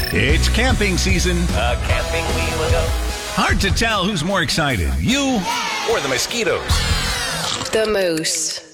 It's camping season. Camping we will go. Hard to tell who's more excited, you Or the mosquitoes. The Moose.